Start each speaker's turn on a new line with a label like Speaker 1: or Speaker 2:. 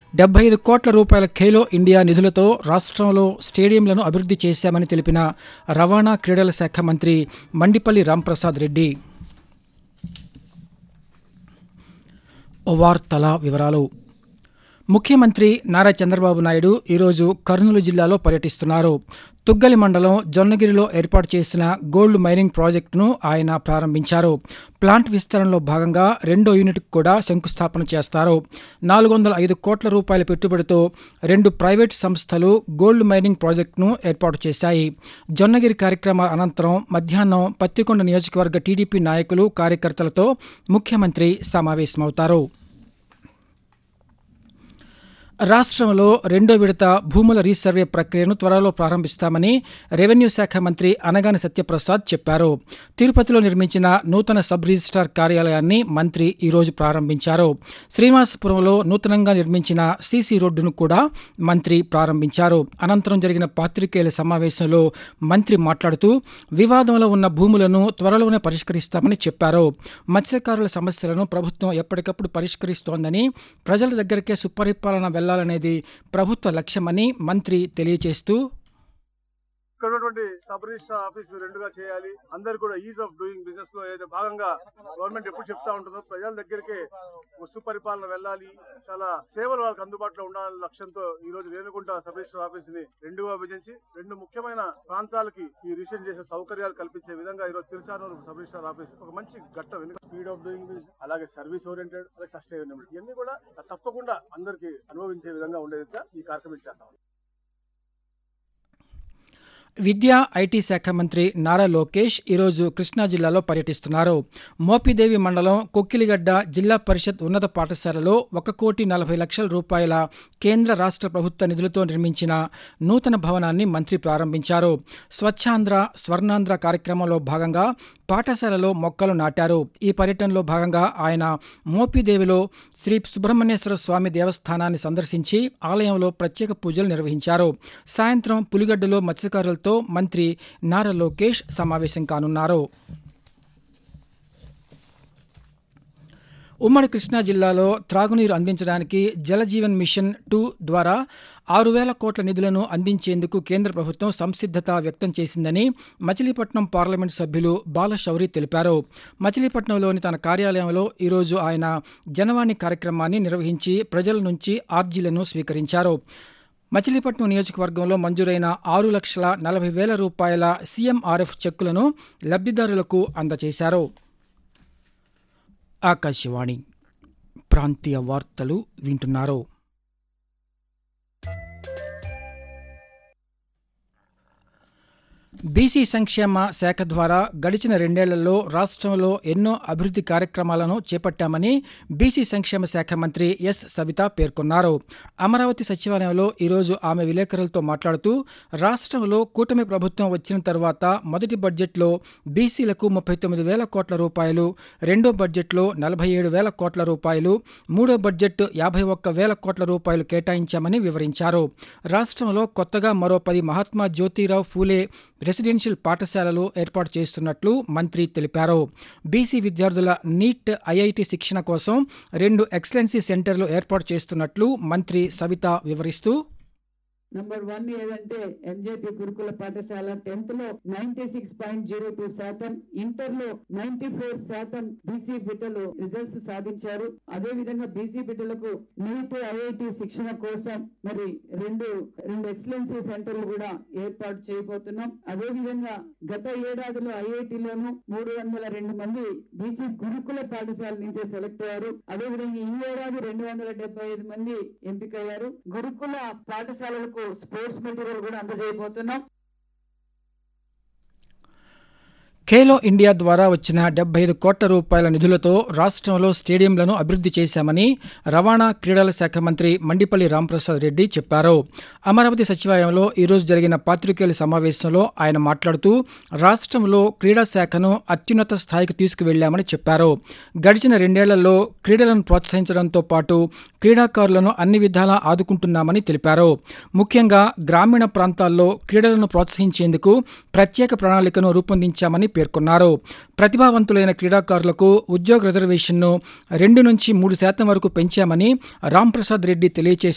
Speaker 1: 75 కోట్ల రూపాయల ఖేలో ఇండియా నిధులతో రాష్ట్రంలో స్టేడియంలను అభివృద్ధి చేశామని తెలిపిన రవాణా క్రీడల శాఖ మంత్రి మండిపల్లి రాంప్రసాద్ రెడ్డి. వార్తల వివరాలు. ముఖ్యమంత్రి నారా చంద్రబాబు నాయుడు ఈరోజు కర్నూలు జిల్లాలో పర్యటిస్తున్నారు. తుగ్గలి మండలం జొన్నగిరిలో ఏర్పాటు చేసిన గోల్డ్ మైనింగ్ ప్రాజెక్టును ఆయన ప్రారంభించారు. ప్లాంట్ విస్తరణలో భాగంగా 2వ యూనిట్కు కూడా శంకుస్థాపన చేస్తారు. 405 కోట్ల రూపాయల పెట్టుబడితో 2 ప్రైవేటు సంస్థలు గోల్డ్ మైనింగ్ ప్రాజెక్టును ఏర్పాటు చేశాయి. జొన్నగిరి కార్యక్రమాల అనంతరం మధ్యాహ్నం పత్తికొండ నియోజకవర్గ టీడీపీ నాయకులు, కార్యకర్తలతో ముఖ్యమంత్రి సమావేశమవుతారు. రాష్ట్రంలో 2వ విడత భూముల రీసర్వే ప్రక్రియను త్వరలో ప్రారంభిస్తామని రెవెన్యూ శాఖ మంత్రి అనగాని సత్యప్రసాద్ చెప్పారు. తిరుపతిలో నిర్మించిన నూతన సబ్ రిజిస్ట్రార్ కార్యాలయాన్ని మంత్రి ఈరోజు ప్రారంభించారు. శ్రీనివాసపురంలో నూతనంగా నిర్మించిన సీసీ రోడ్డును కూడా మంత్రి ప్రారంభించారు. అనంతరం జరిగిన పాత్రికేయుల సమావేశంలో మంత్రి మాట్లాడుతూ వివాదంలో ఉన్న భూములను త్వరలోనే పరిష్కరిస్తామని చెప్పారు. మత్స్యకారుల సమస్యలను ప్రభుత్వం ఎప్పటికప్పుడు పరిష్కరిస్తోందని, ప్రజల దగ్గరికే సుపరిపాలన వెళ్లాలనేది ప్రభుత్వ లక్ష్యమని మంత్రి తెలియజేస్తూ,
Speaker 2: ఇక్కడ ఉన్నటువంటి సబ్ రిజిస్ట్రార్ ఆఫీస్ 2గా చేయాలి. అందరు కూడా ఈజ్ ఆఫ్ డూయింగ్ బిజినెస్ లో ఏదో భాగంగా గవర్నమెంట్ ఎప్పుడు చెప్తా ఉంటుందో ప్రజల దగ్గరికి సుపరిపాలన వెళ్ళాలి, చాలా సేవలు వాళ్ళకి అందుబాటులో ఉండాలనే లక్ష్యంతో ఈ రోజు రేణుగుంట సబ్ రిజిస్ట్రార్ ఆఫీస్ ని 2గా విభజించి 2 ముఖ్యమైన ప్రాంతాలకి ఈ రిజిస్ట్రేషన్ చేసే సౌకర్యాలు కల్పించే విధంగా ఈ రోజు తిరుచానూరు సబ్ రిజిస్ట్రార్ ఆఫీస్ ఒక మంచి ఘట్టం. ఎందుకంటే స్పీడ్ ఆఫ్ డూయింగ్ బిజినెస్, అలాగే సర్వీస్ ఓరియంటెడ్, అలాగే సస్టైనబిలిటీ ఇవన్నీ కూడా తప్పకుండా అందరికి అనుభవించే విధంగా ఉండేదిగా ఈ కార్యక్రమం చేస్తాం.
Speaker 1: విద్యా, ఐటీ శాఖ మంత్రి నారా లోకేష్ ఈరోజు కృష్ణా జిల్లాలో పర్యటిస్తున్నారు. మోపిదేవి మండలం కొక్కిలిగడ్డ జిల్లా పరిషత్ ఉన్నత పాఠశాలలో 1,40,00,000 రూపాయల కేంద్ర రాష్ట్ర ప్రభుత్వ నిధులతో నిర్మించిన నూతన భవనాన్ని మంత్రి ప్రారంభించారు. స్వచ్ఛాంధ్ర స్వర్ణాంధ్ర కార్యక్రమంలో భాగంగా పాఠశాలలో మొక్కలు నాటారు. ఈ పర్యటనలో భాగంగా ఆయన మోపిదేవిలో శ్రీ సుబ్రహ్మణ్యేశ్వర స్వామి దేవస్థానాన్ని సందర్శించి ఆలయంలో ప్రత్యేక పూజలు నిర్వహించారు. సాయంత్రం పులిగడ్డలో మత్స్యకారులతో మంత్రి నారా లోకేష్ సమావేశం కానున్నారు. ఉమ్మడి కృష్ణా జిల్లాలో త్రాగునీరు అందించడానికి జలజీవన్ మిషన్ 2 ద్వారా 6,000 కోట్ల నిధులను అందించేందుకు కేంద్ర ప్రభుత్వం సంసిద్ధత వ్యక్తం చేసిందని మచిలీపట్నం పార్లమెంటు సభ్యులు బాలశౌరి తెలిపారు. మచిలీపట్నంలోని తన కార్యాలయంలో ఈరోజు ఆయన జనవాణి కార్యక్రమాన్ని నిర్వహించి ప్రజల నుంచి ఆర్జీలను స్వీకరించారు. మచిలీపట్నం నియోజకవర్గంలో మంజూరైన 6,40,000 రూపాయల సీఎంఆర్ఎఫ్ చెక్కులను లబ్ధిదారులకు అందజేశారు. ఆకాశవాణి ప్రాంతీయ వార్తలు వింటున్నారు. బీసీ సంక్షేమ శాఖ ద్వారా గడిచిన 2 ఏళ్లలో రాష్ట్రంలో ఎన్నో అభివృద్ధి కార్యక్రమాలను చేపట్టామని బీసీ సంక్షేమ శాఖ మంత్రి ఎస్ సవిత పేర్కొన్నారు. అమరావతి సచివాలయంలో ఈరోజు ఆమె విలేకరులతో మాట్లాడుతూ రాష్ట్రంలో కూటమి ప్రభుత్వం వచ్చిన తర్వాత మొదటి బడ్జెట్లో బీసీలకు 39,000 కోట్ల రూపాయలు, రెండో బడ్జెట్లో 47,000 కోట్ల రూపాయలు, మూడో బడ్జెట్ 51,000 కోట్ల రూపాయలు కేటాయించామని వివరించారు. రాష్ట్రంలో కొత్తగా మరో 10 మహాత్మా జ్యోతిరావు ఫూలే రెసిడెన్షియల్ పాఠశాలలు ఏర్పాటు చేస్తున్నట్లు మంత్రి తెలిపారు. బీసీ విద్యార్థుల నీట్, ఐఐటి శిక్షణ కోసం 2 ఎక్సలెన్సీ సెంటర్లు ఏర్పాటు చేస్తున్నట్లు మంత్రి సవిత వివరిస్తూ,
Speaker 3: నంబర్ 1 ఏదంటే ఎంజేపీ గురుకుల పాఠశాల 10th లో 96.02%, ఇంటర్ లో 94% బీసీ బిడ్డలు రిజల్ట్స్ సాధించారు. అదే విధంగా బీసీ బిడ్డలకు నీట్, ఐఐటి శిక్షణ కోసం మరి 2 ఎక్సలెన్సీ సెంటర్లు కూడా ఏర్పాటు చేయబోతున్నాం. అదే విధంగా గత ఏడాదిలో ఐఐటిలోను 302 మంది బీసీ గురుకుల పాఠశాల నుంచే సెలెక్ట్ అయ్యారు. అదే విధంగా ఈ ఏడాది 275 మంది ఎంపికయ్యారు. గురుకుల పాఠశాలలకు స్పోర్ట్స్ మెటీరియల్ కూడా అందజేయబోతున్నాం.
Speaker 1: ఖేలో ఇండియా ద్వారా వచ్చిన 75 కోట్ల రూపాయల నిధులతో రాష్ట్రంలో స్టేడియంలను అభివృద్ధి చేశామని రవాణా క్రీడల శాఖ మంత్రి మండిపల్లి రాంప్రసాద్ రెడ్డి చెప్పారు. అమరావతి సచివాలయంలో ఈరోజు జరిగిన పాత్రికేయుల సమావేశంలో ఆయన మాట్లాడుతూ రాష్ట్రంలో క్రీడా శాఖను అత్యున్నత స్థాయికి తీసుకువెళ్లామని చెప్పారు. గడిచిన 2 ఏళ్లలో క్రీడలను ప్రోత్సహించడంతో పాటు క్రీడాకారులను అన్ని విధాలా ఆదుకుంటున్నామని తెలిపారు. ముఖ్యంగా గ్రామీణ ప్రాంతాల్లో క్రీడలను ప్రోత్సహించేందుకు ప్రత్యేక ప్రణాళికను రూపొందించామని పేర్కొన్నారు. ప్రతిభావంతులైన క్రీడాకారులకు ఉద్యోగ రిజర్వేషన్ను 2 నుంచి 3% వరకు పెంచామని రాంప్రసాద్ రెడ్డి తెలియజేశారు.